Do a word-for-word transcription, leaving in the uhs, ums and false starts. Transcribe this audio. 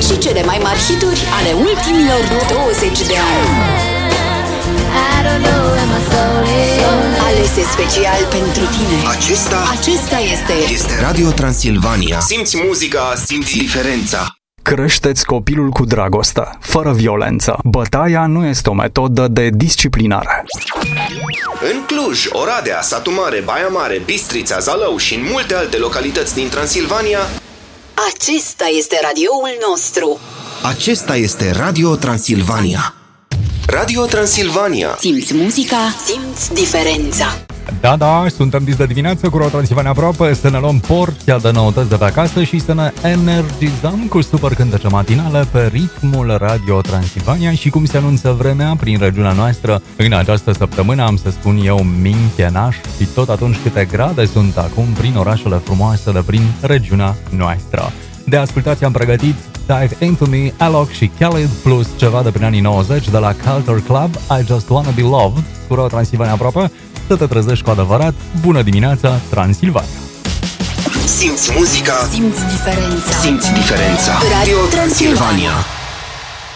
și cele mai mari hituri ale ultimilor douăzeci de ani. Alese special pentru tine. Acesta, Acesta este este Radio Transilvania. Simți muzica, simți diferența. Creșteți copilul cu dragoste, fără violență. Bătaia nu este o metodă de disciplinare. În Cluj, Oradea, Satu Mare, Baia Mare, Bistrița, Zalău și în multe alte localități din Transilvania, Acesta este radioul nostru. acesta este Radio Transilvania. Radio Transilvania. Simți muzica, simți diferența. Da, da, suntem dis de dimineață cu Radio Transilvania aproape să ne luăm porția de noutăți de pe acasă și să ne energizăm cu super cântece matinale pe ritmul Radio Transilvania. Și cum se anunță vremea prin regiunea noastră în această săptămână, am să spun eu minchenaș și tot atunci câte grade sunt acum prin orașele frumoase de prin regiunea noastră. De ascultați am pregătit Dive Into Me, Alok și Khalid plus ceva de prin anii nouăzeci de la Culture Club, I Just Wanna Be Loved, cu Radio Transilvania aproape, să te trezești cu adevărat. Bună dimineața, Transilvania! Simți muzica, Simți diferența. simți diferența. Radio Transilvania.